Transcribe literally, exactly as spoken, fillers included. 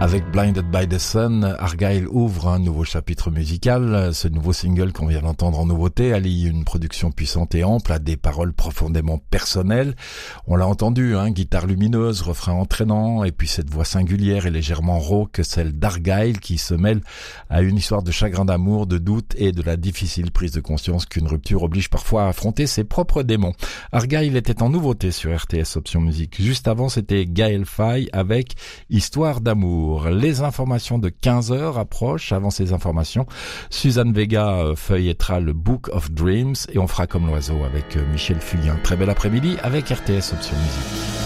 Avec Blinded by the Sun, Argyle ouvre un nouveau chapitre musical. Ce nouveau single qu'on vient d'entendre en nouveauté allie une production puissante et ample à des paroles profondément personnelles. On l'a entendu, hein, guitare lumineuse, refrain entraînant, et puis cette voix singulière et légèrement rauque, celle d'Argyle qui se mêle à une histoire de chagrin d'amour, de doute et de la difficile prise de conscience qu'une rupture oblige parfois à affronter ses propres démons. Argyle était en nouveauté sur R T S Option Musique. Juste avant, c'était Gaël Faye avec Histoire d'amour. Les informations de quinze heures approchent. Avant ces informations, Suzanne Vega feuillettera le Book of Dreams et on fera comme l'oiseau avec Michel Fugain. Très bel après-midi avec R T S Option Musique.